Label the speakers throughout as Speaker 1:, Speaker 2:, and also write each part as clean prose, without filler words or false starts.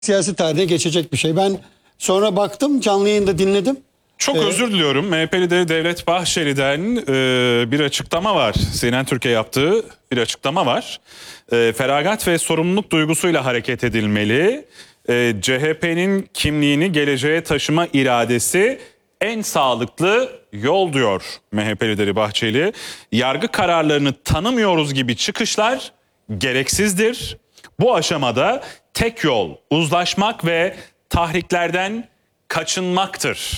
Speaker 1: siyasi tarihine geçecek bir şey. Ben sonra baktım, canlı yayında dinledim.
Speaker 2: Çok özür diliyorum. MHP lideri Devlet Bahçeli'den bir açıklama var. CNN Türkiye yaptığı bir açıklama var. Feragat ve sorumluluk duygusuyla hareket edilmeli. CHP'nin kimliğini geleceğe taşıma iradesi en sağlıklı yol diyor MHP lideri Bahçeli. Yargı kararlarını tanımıyoruz gibi çıkışlar gereksizdir. Bu aşamada tek yol uzlaşmak ve tahriklerden kaçınmaktır.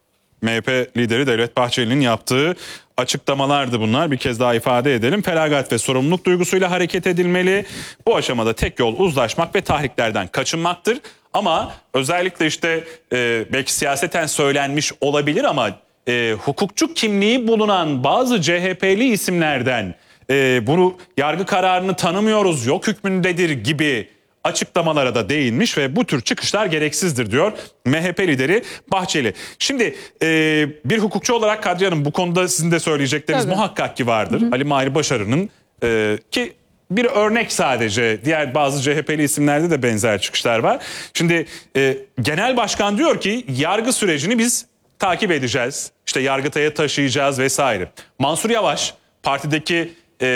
Speaker 2: MHP lideri Devlet Bahçeli'nin yaptığı açıklamalardı bunlar. Bir kez daha ifade edelim. Feragat ve sorumluluk duygusuyla hareket edilmeli. Bu aşamada tek yol uzlaşmak ve tahriklerden kaçınmaktır. Ama özellikle işte belki siyaseten söylenmiş olabilir ama hukukçu kimliği bulunan bazı CHP'li isimlerden bunu yargı kararını tanımıyoruz, yok hükmündedir gibi açıklamalara da değinmiş ve bu tür çıkışlar gereksizdir diyor MHP lideri Bahçeli. Şimdi bir hukukçu olarak Kadriye Hanım bu konuda sizin de söyleyecekleriniz muhakkak ki vardır. Ali Mahir Başarı'nın ki bir örnek sadece, diğer bazı CHP'li isimlerde de benzer çıkışlar var. Şimdi genel başkan diyor ki yargı sürecini biz takip edeceğiz. İşte Yargıtay'a taşıyacağız vesaire. Mansur Yavaş partideki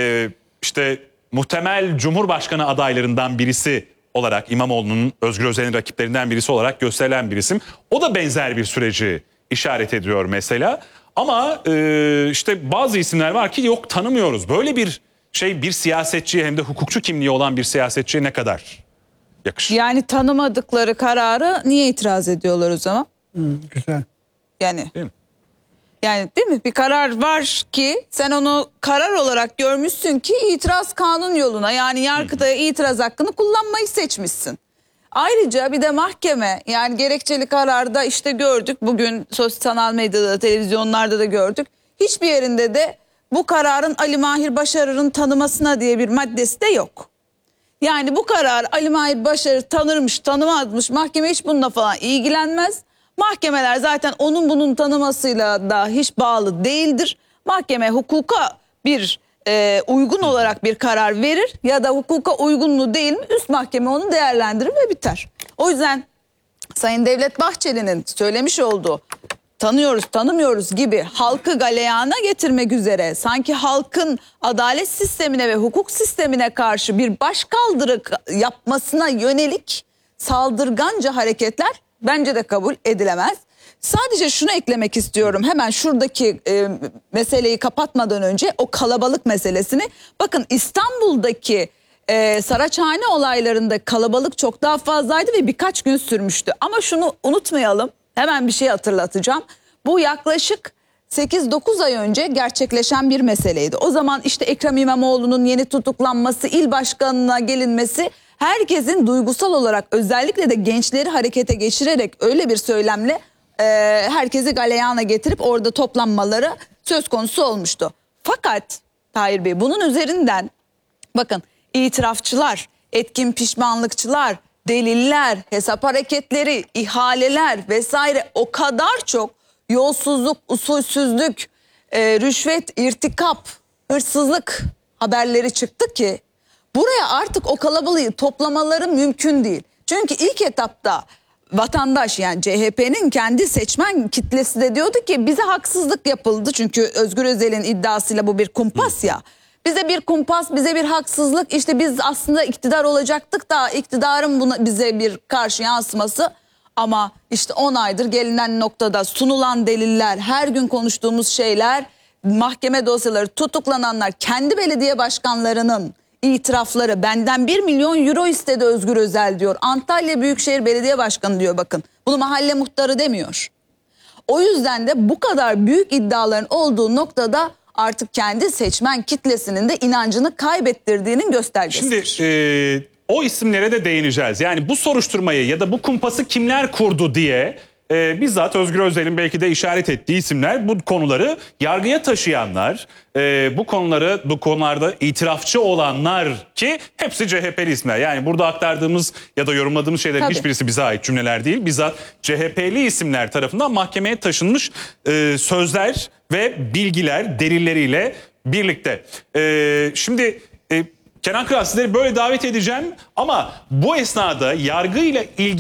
Speaker 2: işte muhtemel Cumhurbaşkanı adaylarından birisi olarak, İmamoğlu'nun, Özgür Özel'in rakiplerinden birisi olarak gösterilen bir isim. O da benzer bir süreci işaret ediyor mesela. Ama işte bazı isimler var ki yok, tanımıyoruz. Böyle bir şey bir siyasetçiye, hem de hukukçu kimliği olan bir siyasetçiye ne kadar yakışır?
Speaker 3: Yani tanımadıkları kararı niye itiraz ediyorlar o zaman?
Speaker 1: Güzel.
Speaker 3: Yani
Speaker 2: Değil mi?
Speaker 3: Yani değil mi? Bir karar var ki sen onu karar olarak görmüşsün ki itiraz kanun yoluna, yani Yargıtay'a itiraz hakkını kullanmayı seçmişsin. Ayrıca bir de mahkeme, yani gerekçeli kararda işte gördük, bugün sosyal medyada, televizyonlarda da gördük. Hiçbir yerinde de bu kararın Ali Mahir Başarır'ın tanımasına diye bir maddesi de yok. Yani bu karar Ali Mahir Başarır tanırmış tanımazmış, mahkeme hiç bununla falan ilgilenmez. Mahkemeler zaten onun bunun tanımasıyla da hiç bağlı değildir. Mahkeme hukuka bir uygun olarak bir karar verir ya da hukuka uygun mu değil mi üst mahkeme onu değerlendirir ve biter. O yüzden Sayın Devlet Bahçeli'nin söylemiş olduğu tanıyoruz tanımıyoruz gibi halkı galeyana getirmek üzere sanki halkın adalet sistemine ve hukuk sistemine karşı bir başkaldırı yapmasına yönelik saldırganca hareketler bence de kabul edilemez. Sadece şunu eklemek istiyorum hemen şuradaki meseleyi kapatmadan önce, o kalabalık meselesini. Bakın İstanbul'daki Saraçhane olaylarında kalabalık çok daha fazlaydı ve birkaç gün sürmüştü. Ama şunu unutmayalım, hemen bir şey hatırlatacağım. Bu yaklaşık 8-9 ay önce gerçekleşen bir meseleydi. O zaman işte Ekrem İmamoğlu'nun yeni tutuklanması, il başkanına gelinmesi, herkesin duygusal olarak özellikle de gençleri harekete geçirerek öyle bir söylemle herkesi galeyana getirip orada toplanmaları söz konusu olmuştu. Fakat Tahir Bey, bunun üzerinden bakın itirafçılar, etkin pişmanlıkçılar, deliller, hesap hareketleri, ihaleler vesaire o kadar çok yolsuzluk, usulsüzlük, rüşvet, irtikap, hırsızlık haberleri çıktı ki buraya artık o kalabalığı toplamaları mümkün değil. Çünkü ilk etapta vatandaş, yani CHP'nin kendi seçmen kitlesi de diyordu ki bize haksızlık yapıldı. Çünkü Özgür Özel'in iddiasıyla bu bir kumpas ya. Bize bir kumpas, bize bir haksızlık, işte biz aslında iktidar olacaktık da iktidarın buna bize bir karşı yansıması. Ama işte 10 aydır gelinen noktada sunulan deliller, her gün konuştuğumuz şeyler, mahkeme dosyaları, tutuklananlar, kendi belediye başkanlarının itirafları, benden 1 milyon euro istedi Özgür Özel diyor. Antalya Büyükşehir Belediye Başkanı diyor bakın. Bunu mahalle muhtarı demiyor. O yüzden de bu kadar büyük iddiaların olduğu noktada artık kendi seçmen kitlesinin de inancını kaybettirdiğinin göstergesidir.
Speaker 2: Şimdi o isimlere de değineceğiz. Yani bu soruşturmayı ya da bu kumpası kimler kurdu diye bizzat Özgür Özel'in belki de işaret ettiği isimler, bu konuları yargıya taşıyanlar, bu konularda itirafçı olanlar ki hepsi CHP'li isimler. Yani burada aktardığımız ya da yorumladığımız şeylerin hiçbirisi bize ait cümleler değil. Bizzat CHP'li isimler tarafından mahkemeye taşınmış sözler ve bilgiler delilleriyle birlikte. Şimdi Kenan Kırar, sizleri böyle davet edeceğim ama bu esnada yargıyla ilgili